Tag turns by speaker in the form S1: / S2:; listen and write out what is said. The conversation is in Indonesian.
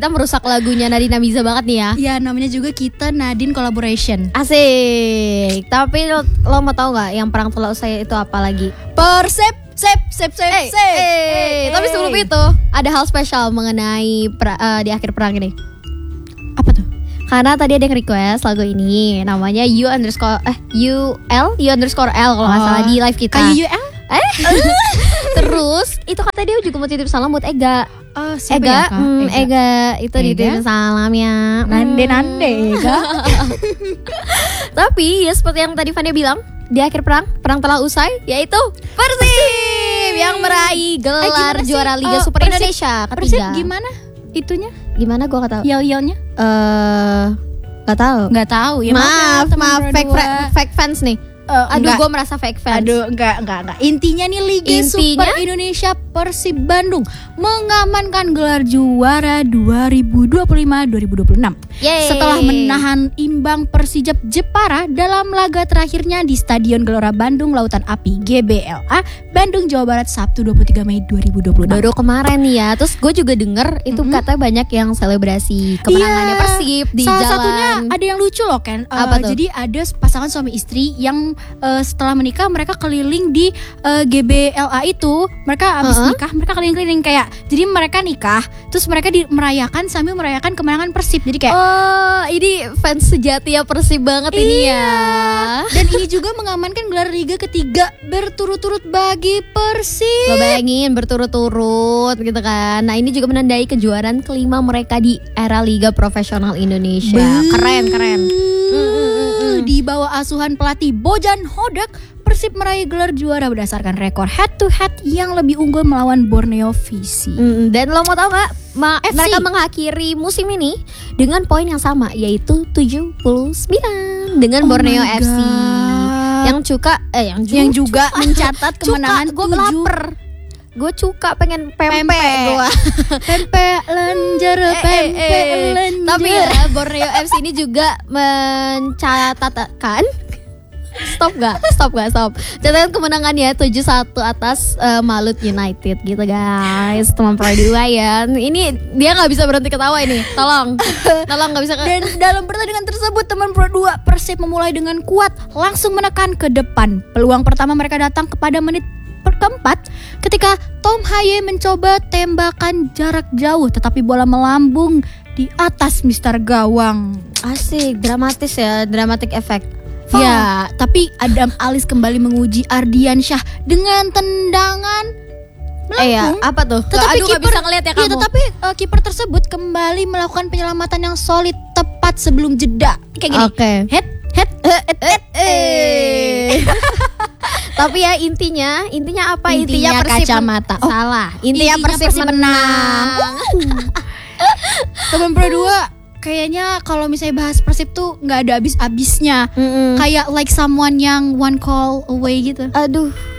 S1: kita merusak lagunya Nadine Amiza banget nih ya.
S2: Ya namanya juga kita Nadine Collaboration.
S1: Asik. Tapi lo mau tahu nggak yang perang telah usai itu apa lagi?
S2: Persib.
S1: Tapi sebelum itu ada hal spesial mengenai di akhir perang ini.
S2: Apa tuh?
S1: Karena tadi ada yang request lagu ini, namanya U_L kalau nggak salah di live kita.
S2: Kayak UL?
S1: Terus itu kata dia juga mau titip salam buat Ega.
S2: Ega,
S1: Ega itu dititip salam ya.
S2: Nande Ega.
S1: Tapi ya seperti yang tadi Fania bilang, di akhir perang telah usai, yaitu Persib yang meraih gelar juara Liga Super Indonesia ketiga.
S2: Persib gimana itunya?
S1: Gimana gua nggak tahu.
S2: Yel-yelnya?
S1: Nggak tahu.
S2: Ya,
S1: maaf fake fans nih. Aduh, gue merasa fake fans.
S2: Aduh, enggak. Intinya nih Liga Super Indonesia Persib Bandung mengamankan gelar juara 2025-2026. Setelah menahan imbang Persijap Jepara dalam laga terakhirnya di Stadion Gelora Bandung Lautan Api GBLA Bandung Jawa Barat Sabtu 23 Mei 2026.
S1: Baru kemarin nih ya. Terus gue juga denger itu katanya banyak yang selebrasi kemenangannya Persib di
S2: salah
S1: jalan.
S2: Salah satunya ada yang lucu loh Ken. Jadi ada pasangan suami istri yang setelah menikah mereka keliling di GBLA itu. Mereka habis nikah, mereka keliling-keliling kayak. Jadi mereka nikah, terus mereka merayakan sambil merayakan kemenangan Persib. Jadi kayak
S1: ini fans sejati ya Persib banget ini ya.
S2: Dan ini juga mengamankan gelar Liga ketiga berturut-turut bagi Persib.
S1: Lo bayangin berturut-turut gitu kan. Nah ini juga menandai kejuaraan kelima mereka di era Liga Profesional Indonesia. Keren.
S2: Di bawah asuhan pelatih Bojan Hodak, Persib meraih gelar juara berdasarkan rekor head to head yang lebih unggul melawan Borneo FC.
S1: Dan lo mau tahu nggak? Mereka mengakhiri musim ini dengan poin yang sama, yaitu 79 dengan Borneo FC. Yang juga mencatat kemenangan 7. Gue cuka pengen pempek gue.
S2: Pempek lenjer.
S1: Tapi ya, Borneo FC ini juga mencatatkan Stop gak? Catatan kemenangannya 7-1 atas Malut United gitu guys. Teman Pro 2 ya. Ini dia gak bisa berhenti ketawa ini. Tolong gak bisa.
S2: Dan dalam pertandingan tersebut teman Pro 2 Persib memulai dengan kuat, langsung menekan ke depan. Peluang pertama mereka datang kepada menit keempat ketika Tom Haye mencoba tembakan jarak jauh, tetapi bola melambung di atas mister gawang.
S1: Asik, dramatis ya, dramatic effect.
S2: Ya, tapi Adam Alis kembali menguji Ardiansyah dengan tendangan melambung.
S1: Apa tuh?
S2: Tetapi
S1: gak bisa ngeliat ya kamu.
S2: Tetapi kiper tersebut kembali melakukan penyelamatan yang solid tepat sebelum jeda. Kayak gini.
S1: Oke.
S2: Head.
S1: Tapi ya intinya apa?
S2: Intinya
S1: Persib
S2: kacamata.
S1: Salah. Intinya Persib menang.
S2: Teman Pro 2 kayaknya kalau misalnya bahas Persib tuh nggak ada habis-habisnya. Kayak like someone yang one call away gitu.
S1: Aduh.